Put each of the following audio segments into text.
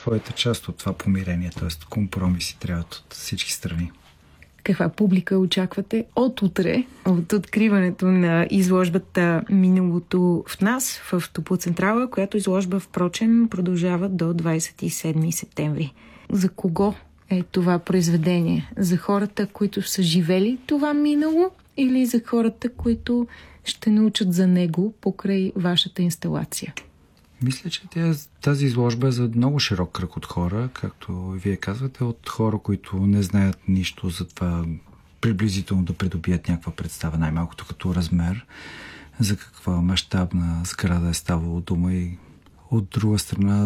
своята част от това помирение, т.е. компромиси трябват от всички страни. Каква публика очаквате от утре, от откриването на изложбата "Миналото в нас" в Топлоцентрала, която изложба, впрочем, продължава до 27 септември. За кого е това произведение? За хората, които са живели това минало, или за хората, които ще научат за него покрай вашата инсталация? Мисля, че тази изложба е за много широк кръг от хора, както вие казвате, от хора, които не знаят нищо за това приблизително да придобият някаква представа, най-малкото като размер, за каква мащабна сграда е ставало дума, и от друга страна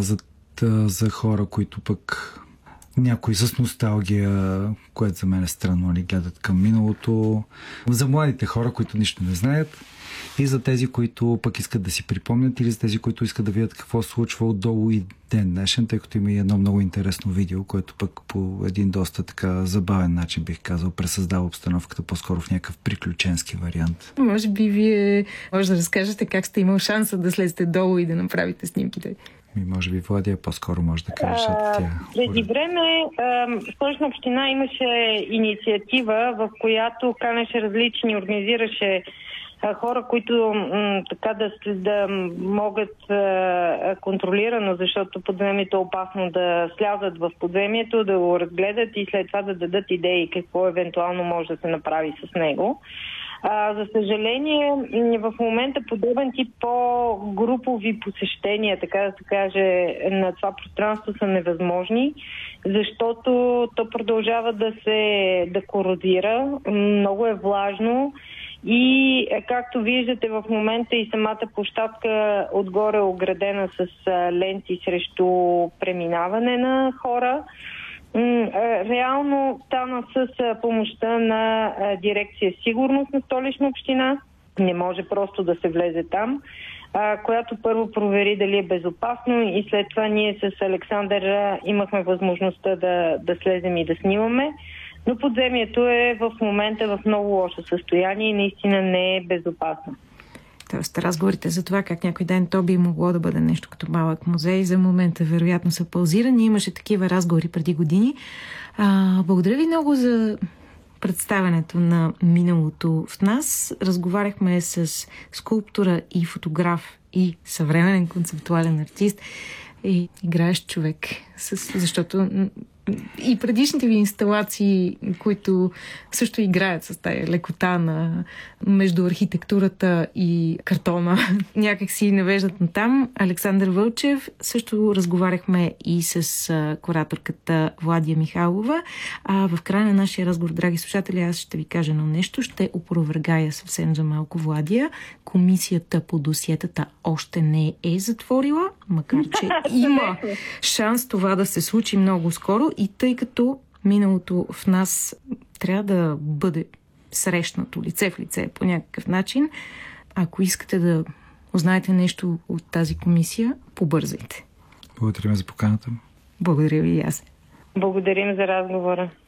за хора, които пък някои с носталгия, което за мен е странно, гледат към миналото, за младите хора, които нищо не знаят, и за тези, които пък искат да си припомнят, или за тези, които искат да видят какво се случва отдолу и ден днешен, тъй като има и едно много интересно видео, което пък по един доста така забавен начин, бих казал, пресъздава обстановката по-скоро в някакъв приключенски вариант. Може би вие може да разкажете как сте имал шанса да слезете долу и да направите снимките. Може би Владия по-скоро може да каже, тя. Преди време Столична община имаше инициатива, в която канеше различни, организираше хора, които така да могат контролирано, защото подземието е опасно, да слязат в подземието, да го разгледат и след това да дадат идеи какво евентуално може да се направи с него. За съжаление, в момента подобен тип по-групови посещения, така да се каже, на това пространство са невъзможни, защото то продължава да корозира. Много е влажно и, както виждате в момента, и самата площадка отгоре е оградена с ленти срещу преминаване на хора. Реално стана с помощта на дирекция "Сигурност" на Столична община. Не може просто да се влезе там, която първо провери дали е безопасно, и след това ние с Александър имахме възможността да слезем и да снимаме. Но подземието е в момента в много лошо състояние и наистина не е безопасно. Тоест, разговорите за това как някой ден то би могло да бъде нещо като малък музей, за момента вероятно са паузирани. Имаше такива разговори преди години. Благодаря ви много за представянето на "Миналото в нас". Разговаряхме с скулптора и фотограф и съвременен концептуален артист и играещ човек, защото и предишните ви инсталации, които също играят с тая лекота между архитектурата и картона, някак си навеждат на там. Александър Вълчев. Също разговаряхме и с кураторката Владия Михайлова. В края на нашия разговор, драги слушатели, аз ще ви кажа едно нещо. Ще опровергая съвсем за малко Владия. Комисията по досиетата още не е затворила, макар че има шанс това да се случи много скоро. И тъй като "Миналото в нас" трябва да бъде срещнато лице в лице по някакъв начин, ако искате да узнаете нещо от тази комисия, побързайте. Благодарим за поканата. Благодаря ви и аз. Благодарим за разговора.